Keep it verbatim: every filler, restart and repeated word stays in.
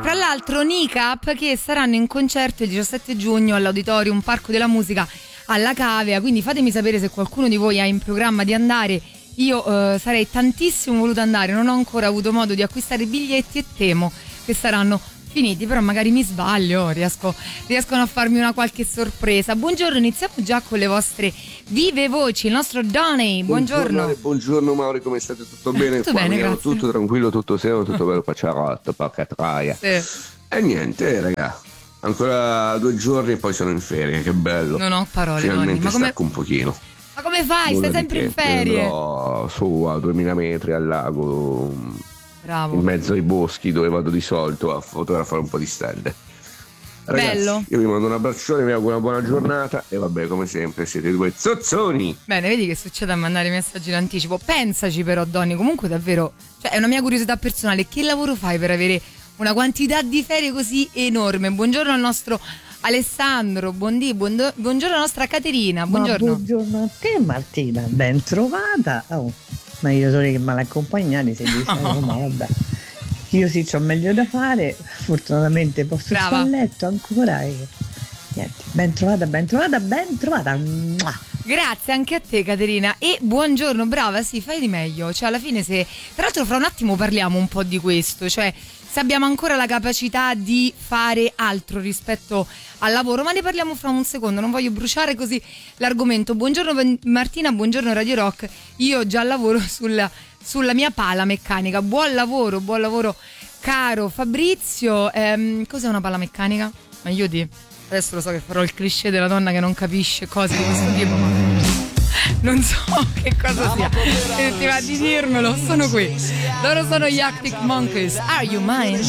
Fra l'altro Nick Up che saranno in concerto il diciassette giugno all'Auditorium Parco della Musica alla Cavea, quindi fatemi sapere se qualcuno di voi ha in programma di andare. Io eh, sarei tantissimo voluto andare, non ho ancora avuto modo di acquistare i biglietti e temo che saranno finiti, però magari mi sbaglio, riesco, riescono a farmi una qualche sorpresa. Buongiorno, iniziamo già con le vostre vive voci. Il nostro Donny, buongiorno. Buongiorno, buongiorno Mauri, come state? Tutto bene? Tutto Qua bene, mi grazie. Tutto tranquillo, tutto sereno, tutto bello, pacciarotto, porca troia. Sì. E niente, raga, ancora due giorni e poi sono in ferie, che bello. Non ho parole, finalmente Donny. Ma come, stacco un pochino. ma come fai? Stai sempre in ferie? Andrò su a duemila metri al lago, Bravo. in mezzo ai boschi dove vado di solito a fotografare un po' di stelle. Ragazzi, Bello. io vi mando un abbraccione, vi auguro una buona giornata e vabbè, come sempre siete due zozzoni. Bene, vedi che succede a mandare messaggi in anticipo. Pensaci però, Donny, comunque davvero, cioè è una mia curiosità personale, che lavoro fai per avere una quantità di ferie così enorme? Buongiorno al nostro Alessandro, buondì, buondo- buongiorno alla nostra Caterina, buongiorno. Ma buongiorno a te Martina, ben trovata. Oh, ma io sono che male accompagnati, se dice, oh, ma vabbè. Io sì, c'ho meglio da fare, fortunatamente posso stare a letto ancora e niente, ben trovata, ben trovata, ben trovata. Mua. Grazie anche a te Caterina e buongiorno, brava, sì, fai di meglio, cioè alla fine se, tra l'altro fra un attimo parliamo un po' di questo, cioè se abbiamo ancora la capacità di fare altro rispetto al lavoro, ma ne parliamo fra un secondo, non voglio bruciare così l'argomento. Buongiorno Martina, buongiorno Radio Rock, io già lavoro sulla, sulla mia pala meccanica, buon lavoro, buon lavoro caro Fabrizio. Ehm, cos'è una pala meccanica? Ma io di... Adesso lo so che farò il cliché della donna che non capisce cose di questo tipo, ma non so che cosa sia. Se ti va di dirmelo, sono qui. Loro sono gli Arctic Monkeys. Are You Mine?